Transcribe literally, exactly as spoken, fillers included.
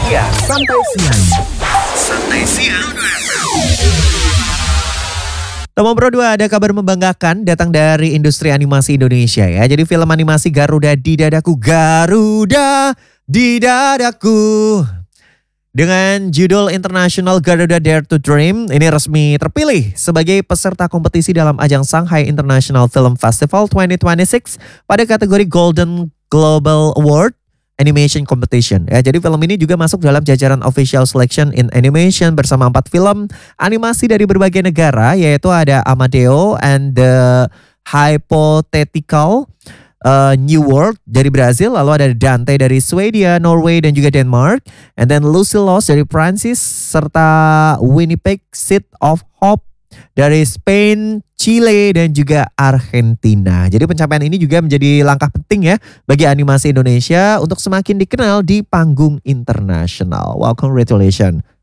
siang. Santai siang. Santai siang. Tomo Pro dua ada kabar membanggakan datang dari industri animasi Indonesia ya. Jadi film animasi Garuda di Dadaku, Garuda di Dadaku, dengan judul International Garuda Dare to Dream, ini resmi terpilih sebagai peserta kompetisi dalam ajang Shanghai International Film Festival dua ribu dua puluh enam pada kategori Golden Global Award Animation Competition. Ya, jadi film ini juga masuk dalam jajaran Official Selection in Animation bersama empat film animasi dari berbagai negara, yaitu ada Amadeo and the Hypothetical Uh, New World dari Brazil, lalu ada Dante dari Swedia, Norway dan juga Denmark, and then Lucy Loss dari Prancis, serta Winnipeg Seed of Hope dari Spain, Chile dan juga Argentina. Jadi pencapaian ini juga menjadi langkah penting ya bagi animasi Indonesia untuk semakin dikenal di panggung internasional. Wow, congratulations.